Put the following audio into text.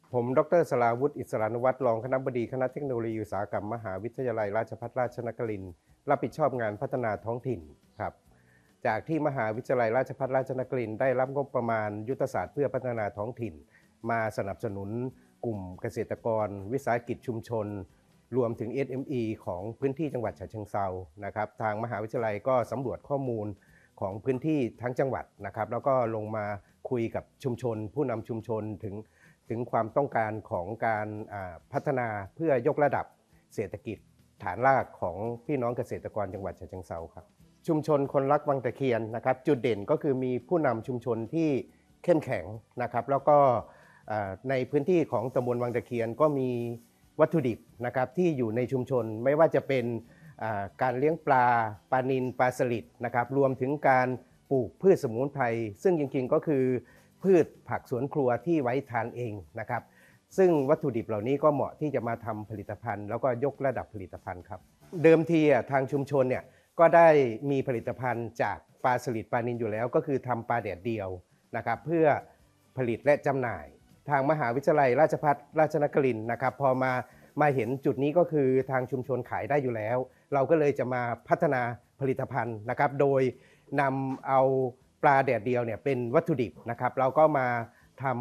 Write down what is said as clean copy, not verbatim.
ผมดรสราวุฒิอิสรานุวัฒน์รองคณบดีคณะเทคโนโลยีอุตสาหกรรมมหาวิทยาลัยราชภัฏราชนครินทร์รับผิดชอบงานพัฒนาท้องถิ่นครับจากที่มหาวิทยาลัยราชภัฏราชนครินทร์ได้รับงบประมาณยุทธศาสตร์เพื่อพัฒนาท้องถิ่นมาสนับสนุนกลุ่มเกษตรกรวิสาหกิจชุมชนรวมถึง SME ของพื้นที่จังหวัดฉะเชิงเทรานะครับทางมหาวิทยาลัยก็สำรวจข้อมูลของพื้นที่ทั้งจังหวัดนะครับแล้วก็ลงมาคุยกับชุมชนผู้นำชุมชนถึงความต้องการของการพัฒนาเพื่อยกระดับเศรษฐกิจฐานรากของพี่น้องเกษตรกรจังหวัดฉะเชิงเทราครับชุมชนคนรักวังตะเคียนนะครับจุดเด่นก็คือมีผู้นำชุมชนที่เข้มแข็งนะครับแล้วก็ในพื้นที่ของตำบลวังตะเคียนก็มีวัตถุดิบนะครับที่อยู่ในชุมชนไม่ว่าจะเป็นการเลี้ยงปลานิลปลาสลิดนะครับรวมถึงการปลูกพืชสมุนไพรซึ่งจริงๆก็คือพืชผักสวนครัวที่ไว้ทานเองนะครับซึ่งวัตถุดิบเหล่านี้ก็เหมาะที่จะมาทำผลิตภัณฑ์แล้วก็ยกระดับผลิตภัณฑ์ครับเดิมทีทางชุมชนเนี่ยก็ได้มีผลิตภัณฑ์จากปลาสลิดปลานิลอยู่แล้วก็คือทำปลาแดดเดียวนะครับเพื่อผลิตและจำหน่ายทางมหาวิทยาลัยราชภัฏราชนครินทร์นะครับพอมาเห็นจุดนี้ก็คือทางชุมชนขายได้อยู่แล้วเราก็เลยจะมาพัฒนาผลิตภัณฑ์นะครับโดยนำเอาปลาแดดเดียวเนี่ยเป็นวัตถุดิบนะครับเราก็มา